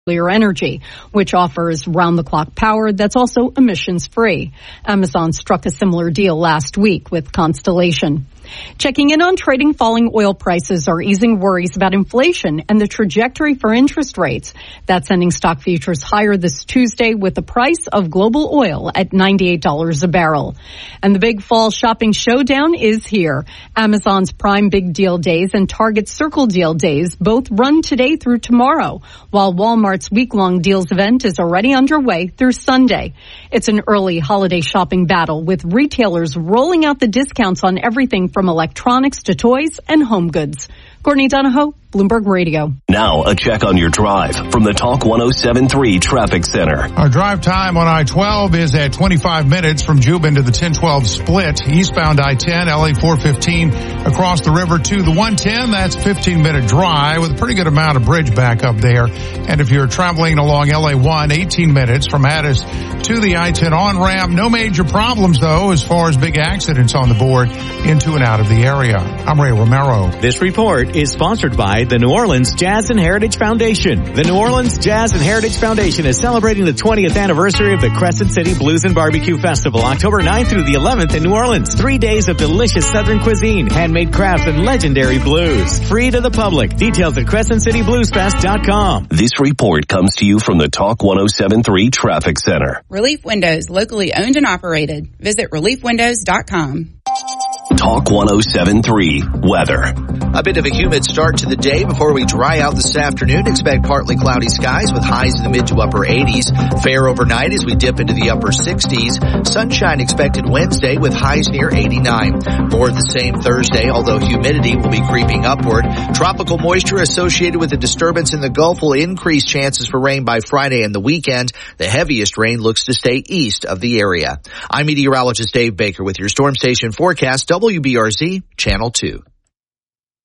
Energy, which offers round-the-clock power that's also emissions-free. Amazon struck a similar deal last week with Constellation. Checking in on trading, falling oil prices are easing worries about inflation and the trajectory for interest rates. That's sending stock futures higher this Tuesday with the price of global oil at $98 a barrel. And the big fall shopping showdown is here. Amazon's Prime Big Deal Days and Target's Circle Deal Days both run today through tomorrow, while Walmart's week-long deals event is already underway through Sunday. It's an early holiday shopping battle with retailers rolling out the discounts on everything from electronics to toys and home goods. Courtney Donahoe, Bloomberg Radio. Now, a check on your drive from the Talk 107.3 Traffic Center. Our drive time on I-12 is at 25 minutes from Jubin to the 1012 split. Eastbound I-10, LA 415 across the river to the 110. That's a 15-minute drive with a pretty good amount of bridge backup there. And if you're traveling along LA 1, 18 minutes from Addis to the I-10 on-ramp. No major problems, though, as far as big accidents on the board into and out of the area. I'm Ray Romero. This report is sponsored by the New Orleans Jazz and Heritage Foundation. The New Orleans Jazz and Heritage Foundation is celebrating the 20th anniversary of the Crescent City Blues and Barbecue Festival, October 9th through the 11th in New Orleans. 3 days of delicious Southern cuisine, handmade crafts, and legendary blues. Free to the public. Details at CrescentCityBluesFest.com. This report comes to you from the Talk 107.3 Traffic Center. Relief Windows, locally owned and operated. Visit reliefwindows.com. Talk 107.3 weather. A bit of a humid start to the day before we dry out this afternoon. Expect partly cloudy skies with highs in the mid to upper 80s. Fair overnight as we dip into the upper 60s. Sunshine expected Wednesday with highs near 89. More of the same Thursday, although humidity will be creeping upward. Tropical moisture associated with a disturbance in the Gulf will increase chances for rain by Friday and the weekend. The heaviest rain looks to stay east of the area. I'm meteorologist Dave Baker with your Storm Station forecast, WBRZ Channel 2.